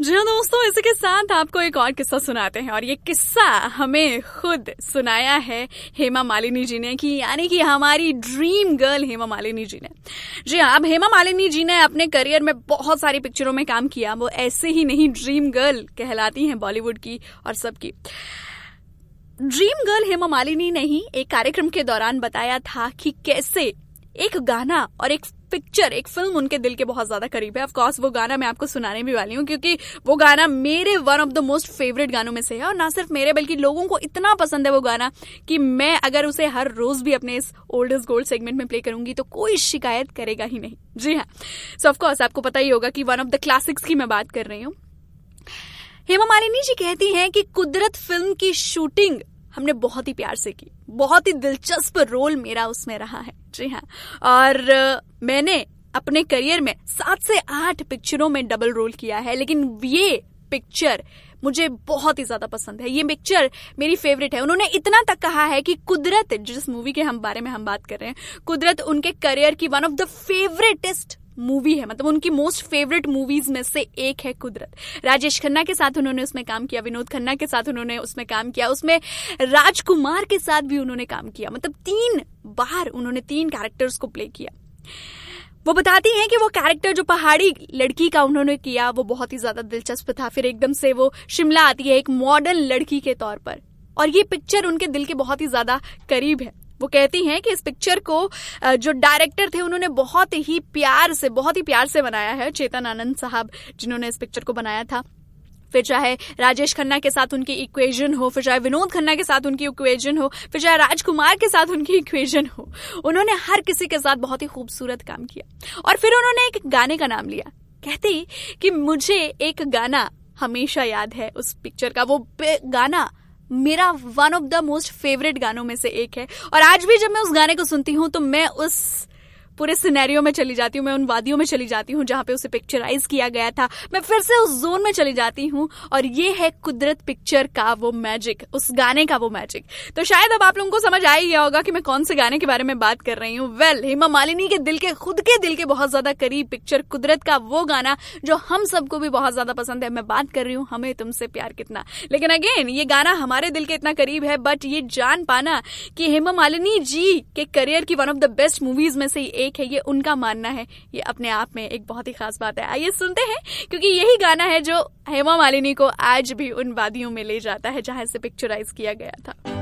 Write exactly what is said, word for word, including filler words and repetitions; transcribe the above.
जी हाँ दोस्तों, इसी के साथ आपको एक और किस्सा सुनाते हैं और ये किस्सा हमें खुद सुनाया है हेमा मालिनी जी ने, कि यानी कि हमारी ड्रीम गर्ल हेमा मालिनी जी ने। जी हाँ, अब हेमा मालिनी जी ने अपने करियर में बहुत सारी पिक्चरों में काम किया। वो ऐसे ही नहीं ड्रीम गर्ल कहलाती हैं बॉलीवुड की और सबकी। ड्रीम गर्ल हेमा मालिनी ने ही एक कार्यक्रम के दौरान बताया था कि कैसे एक गाना और एक पिक्चर, एक फिल्म उनके दिल के बहुत ज्यादा करीब है। ऑफ कोर्स वो गाना मैं आपको सुनाने भी वाली हूँ, क्योंकि वो गाना मेरे one of the most favourite गानों में से है। और ना सिर्फ मेरे बल्कि लोगों को इतना पसंद है वो गाना कि मैं अगर उसे हर रोज भी अपने इस ओल्ड इज गोल्ड सेगमेंट में प्ले करूंगी तो कोई शिकायत करेगा ही नहीं। जी हाँ, सो ऑफ कोर्स आपको पता ही होगा कि वन ऑफ द क्लासिक्स की मैं बात कर रही हूँ। हेमा मालिनी जी कहती हैं कि कुदरत फिल्म की शूटिंग हमने बहुत ही प्यार से की, बहुत ही दिलचस्प रोल मेरा उसमें रहा है। जी हाँ, और मैंने अपने करियर में सात से आठ पिक्चरों में डबल रोल किया है, लेकिन ये पिक्चर मुझे बहुत ही ज्यादा पसंद है। ये पिक्चर मेरी फेवरेट है। उन्होंने इतना तक कहा है कि कुदरत, जिस मूवी के हम बारे में हम बात कर रहे हैं, कुदरत उनके करियर की वन ऑफ द फेवरेटेस्ट मूवी है। मतलब उनकी मोस्ट फेवरेट मूवीज में से एक है कुदरत। राजेश खन्ना के साथ उन्होंने उसमें काम किया, विनोद खन्ना के साथ उन्होंने उसमें काम किया, उसमें राजकुमार के साथ भी उन्होंने काम किया। मतलब तीन बार उन्होंने तीन कैरेक्टर्स को प्ले किया। वो बताती हैं कि वो कैरेक्टर जो पहाड़ी लड़की का उन्होंने किया वो बहुत ही ज्यादा दिलचस्प था। फिर एकदम से वो शिमला आती है एक मॉडर्न लड़की के तौर पर, और ये पिक्चर उनके दिल के बहुत ही ज्यादा करीब है। वो कहती हैं कि इस पिक्चर को जो डायरेक्टर थे उन्होंने बहुत ही प्यार से बहुत ही प्यार से बनाया है। चेतन आनंद साहब जिन्होंने इस पिक्चर को बनाया था। फिर चाहे राजेश खन्ना के साथ उनकी इक्वेशन हो, फिर चाहे विनोद खन्ना के साथ उनकी इक्वेशन हो, फिर चाहे राजकुमार के साथ उनकी इक्वेशन हो, उन्होंने हर किसी के साथ बहुत ही खूबसूरत काम किया। और फिर उन्होंने एक गाने का नाम लिया। कहती कि मुझे एक गाना हमेशा याद है उस पिक्चर का। वो गाना मेरा one of the most favourite गानों में से एक है, और आज भी जब मैं उस गाने को सुनती हूँ तो मैं उस पूरे सिनेरियो में चली जाती हूँ, मैं उन वादियों में चली जाती हूँ जहां पे उसे पिक्चराइज किया गया था। मैं फिर से उस जोन में चली जाती हूँ, और ये है कुदरत पिक्चर का वो मैजिक, उस गाने का वो मैजिक। तो शायद अब आप लोगों को समझ आ ही गया होगा कि मैं कौन से गाने के बारे में बात कर रही हूँ। वेल, हेमा मालिनी के दिल के खुद के दिल के बहुत ज्यादा करीब पिक्चर कुदरत का वो गाना जो हम सबको भी बहुत ज्यादा पसंद है। मैं बात कर रही हूँ हमें तुमसे प्यार कितना। लेकिन अगेन, ये गाना हमारे दिल के इतना करीब है, बट ये जान पाना कि हेमा मालिनी जी के करियर की one of the best movies में से एक है, ये उनका मानना है, ये अपने आप में एक बहुत ही खास बात है। आइए सुनते हैं, क्योंकि यही गाना है जो हेमा मालिनी को आज भी उन वादियों में ले जाता है जहां से पिक्चराइज किया गया था।